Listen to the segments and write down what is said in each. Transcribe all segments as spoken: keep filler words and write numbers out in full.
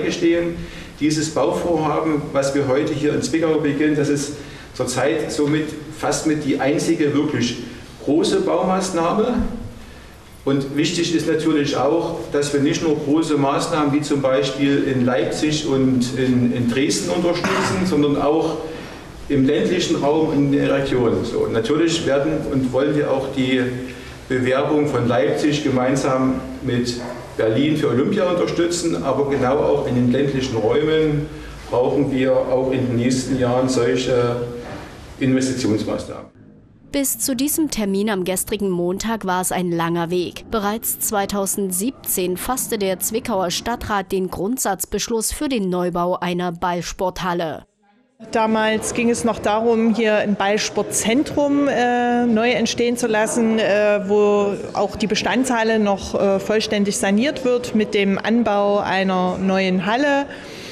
eingestehen, dieses Bauvorhaben, was wir heute hier in Zwickau beginnen, das ist zurzeit somit fast mit die einzige wirklich große Baumaßnahme. Und wichtig ist natürlich auch, dass wir nicht nur große Maßnahmen wie zum Beispiel in Leipzig und in, in Dresden unterstützen, sondern auch im ländlichen Raum in der Region. So, und natürlich werden und wollen wir auch die Bewerbung von Leipzig gemeinsam mit Berlin für Olympia unterstützen, aber genau auch in den ländlichen Räumen brauchen wir auch in den nächsten Jahren solche Investitionsmaßnahmen. Bis zu diesem Termin am gestrigen Montag war es ein langer Weg. Bereits zweitausendsiebzehn fasste der Zwickauer Stadtrat den Grundsatzbeschluss für den Neubau einer Ballsporthalle. Damals ging es noch darum, hier ein Ballsportzentrum äh, neu entstehen zu lassen, äh, wo auch die Bestandshalle noch äh, vollständig saniert wird mit dem Anbau einer neuen Halle.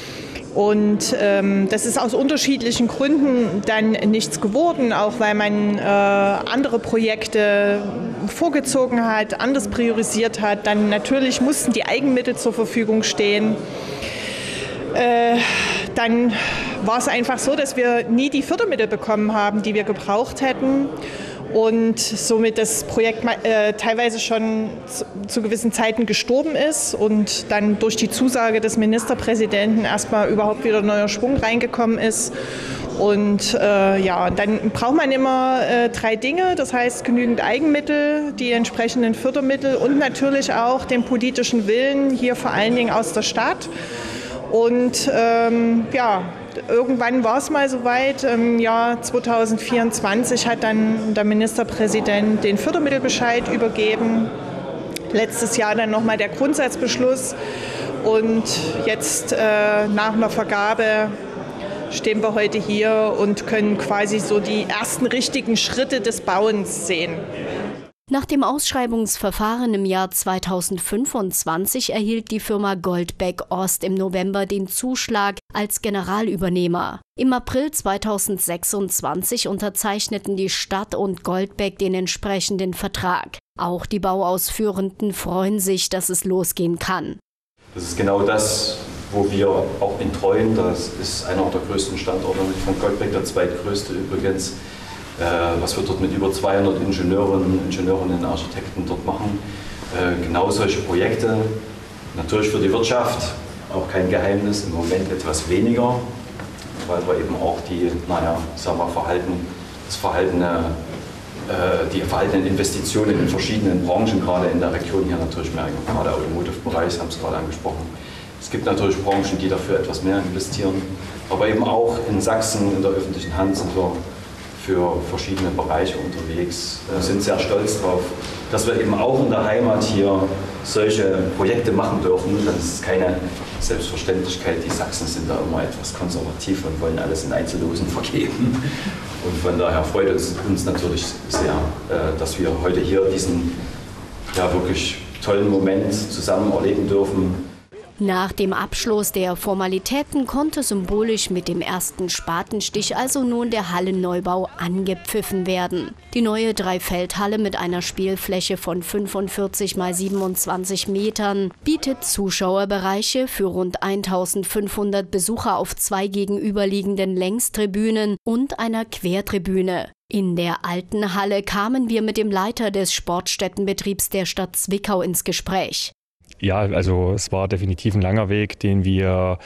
Und ähm, das ist aus unterschiedlichen Gründen dann nichts geworden, auch weil man äh, andere Projekte vorgezogen hat, anders priorisiert hat. Dann natürlich mussten die Eigenmittel zur Verfügung stehen. Äh, dann war es einfach so, dass wir nie die Fördermittel bekommen haben, die wir gebraucht hätten. Und somit das Projekt äh, teilweise schon zu, zu gewissen Zeiten gestorben ist und dann durch die Zusage des Ministerpräsidenten erstmal überhaupt wieder neuer Schwung reingekommen ist. Und äh, ja, dann braucht man immer äh, drei Dinge, das heißt genügend Eigenmittel, die entsprechenden Fördermittel und natürlich auch den politischen Willen, hier vor allen Dingen aus der Stadt. Und ähm, ja, irgendwann war es mal soweit, im Jahr zweitausendvierundzwanzig hat dann der Ministerpräsident den Fördermittelbescheid übergeben. Letztes Jahr dann nochmal der Grundsatzbeschluss und jetzt äh, nach einer Vergabe stehen wir heute hier und können quasi so die ersten richtigen Schritte des Bauens sehen. Nach dem Ausschreibungsverfahren im Jahr zweitausendfünfundzwanzig erhielt die Firma Goldbeck Ost im November den Zuschlag als Generalübernehmer. Im April zweitausendsechsundzwanzig unterzeichneten die Stadt und Goldbeck den entsprechenden Vertrag. Auch die Bauausführenden freuen sich, dass es losgehen kann. Das ist genau das, wo wir auch betreuen. Das ist einer der größten Standorte von Goldbeck, der zweitgrößte übrigens. Was wir dort mit über zweihundert Ingenieurinnen, Ingenieurinnen und Architekten dort machen. Genau solche Projekte, natürlich für die Wirtschaft, auch kein Geheimnis, im Moment etwas weniger, weil wir eben auch die, naja, sagen wir, Verhalten, das verhaltene, die verhaltenen Investitionen in verschiedenen Branchen, gerade in der Region hier natürlich merken. Gerade Automotive-Bereich, haben Sie gerade angesprochen. Es gibt natürlich Branchen, die dafür etwas mehr investieren, aber eben auch in Sachsen, in der öffentlichen Hand sind wir für verschiedene Bereiche unterwegs, wir sind sehr stolz darauf, dass wir eben auch in der Heimat hier solche Projekte machen dürfen. Das ist keine Selbstverständlichkeit. Die Sachsen sind da immer etwas konservativ und wollen alles in Einzellosen vergeben. Und von daher freut es uns natürlich sehr, dass wir heute hier diesen ja, wirklich tollen Moment zusammen erleben dürfen. Nach dem Abschluss der Formalitäten konnte symbolisch mit dem ersten Spatenstich also nun der Hallenneubau angepfiffen werden. Die neue Dreifeldhalle mit einer Spielfläche von fünfundvierzig mal siebenundzwanzig Metern bietet Zuschauerbereiche für rund eintausendfünfhundert Besucher auf zwei gegenüberliegenden Längstribünen und einer Quertribüne. In der alten Halle kamen wir mit dem Leiter des Sportstättenbetriebs der Stadt Zwickau ins Gespräch. Ja, also es war definitiv ein langer Weg, den wir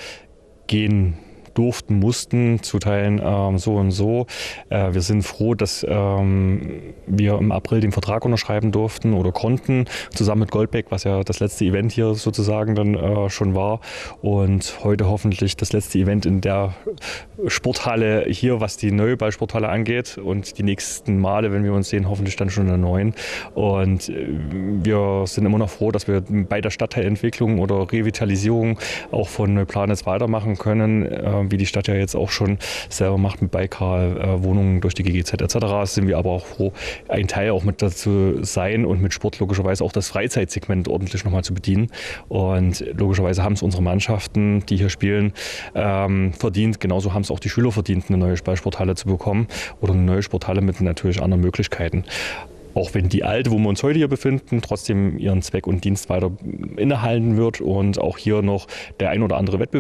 gehen durften, mussten, zu Teilen ähm, so und so. Äh, wir sind froh, dass ähm, wir im April den Vertrag unterschreiben durften oder konnten, zusammen mit Goldbeck, was ja das letzte Event hier sozusagen dann äh, schon war. Und heute hoffentlich das letzte Event in der Sporthalle hier, was die neue Ballsporthalle angeht. Und die nächsten Male, wenn wir uns sehen, hoffentlich dann schon in der neuen. Und äh, wir sind immer noch froh, dass wir bei der Stadtteilentwicklung oder Revitalisierung auch von Neuplanitz weitermachen können, äh, wie die Stadt ja jetzt auch schon selber macht mit Baikal, äh, Wohnungen durch die G G Z et cetera. Sind wir aber auch froh, ein Teil auch mit dazu sein und mit Sport logischerweise auch das Freizeit-Segment ordentlich nochmal zu bedienen. Und logischerweise haben es unsere Mannschaften, die hier spielen, ähm, verdient. Genauso haben es auch die Schüler verdient, eine neue Ballsporthalle zu bekommen oder eine neue Sporthalle mit natürlich anderen Möglichkeiten. Auch wenn die alte, wo wir uns heute hier befinden, trotzdem ihren Zweck und Dienst weiter innehalten wird und auch hier noch der ein oder andere Wettbewerb